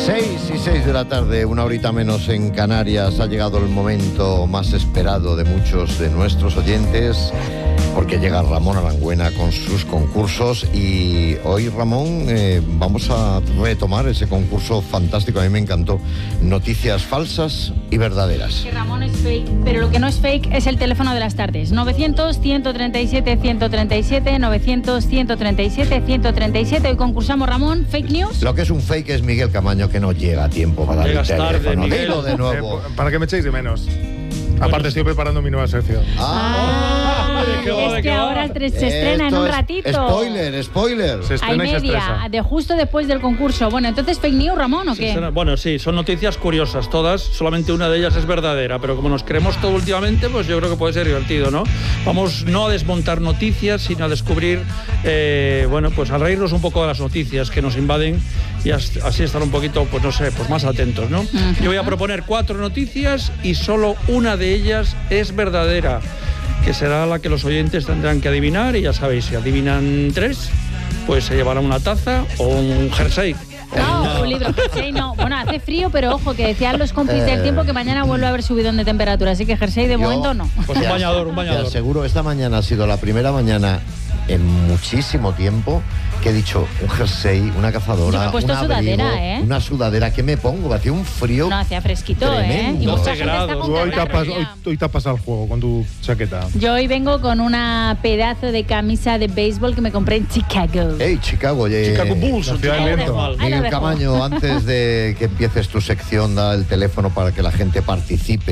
6 de la tarde, una horita menos en Canarias. Ha llegado el momento más esperado de muchos de nuestros oyentes, porque llega Ramón Arangüena con sus concursos. Y hoy, Ramón, vamos a retomar ese concurso fantástico, a mí me encantó: noticias falsas y verdaderas. Que Ramón es fake, pero lo que no es fake es el teléfono de las tardes. 900-137-137, 900-137-137. Hoy concursamos, Ramón, fake news. Lo que es un fake es Miguel Camaño, que no llega a tiempo para dar el Llegas teléfono. tarde, Miguel. Dilo de nuevo. Para que me echéis de menos. Aparte, estoy preparando mi nueva sección. Es que ahora se estrena en un ratito. Spoiler. Se estrena y se estresa. De justo después del concurso. Bueno, entonces, ¿fake news, Ramón, o qué? Bueno, sí, son noticias curiosas todas, solamente una de ellas es verdadera, pero como nos creemos todo últimamente, pues yo creo que puede ser divertido, ¿no? Vamos no a desmontar noticias, sino a descubrir, pues a reírnos un poco de las noticias que nos invaden y así estar un poquito, pues no sé, pues más atentos, ¿no? Yo voy a proponer 4 noticias y solo una de ellas es verdadera, que será la que los oyentes tendrán que adivinar, y ya sabéis, si adivinan 3, pues se llevarán una taza o un jersey. No, un libro, jersey no. Bueno, hace frío, pero ojo, que decían los compis del tiempo que mañana vuelve a haber subidón de temperatura, así que jersey de momento no. Pues un bañador. Te aseguro, esta mañana ha sido la primera mañana en muchísimo tiempo que he dicho un jersey, una cazadora, yo me he puesto un abrigo, sudadera, una sudadera. ¿Qué me pongo? Hacía un frío. No, hacía fresquito, tremendo. Y mucha 12 gente está grados. con Hoy catarro te has pasado el juego con tu chaqueta. Yo hoy vengo con una pedazo de camisa de béisbol que me compré en Chicago. Hey, Chicago, Chicago Bulls, La ciudad del viento. Ahí lo Miguel dejo. Camaño, antes de que empieces tu sección, da el teléfono para que la gente participe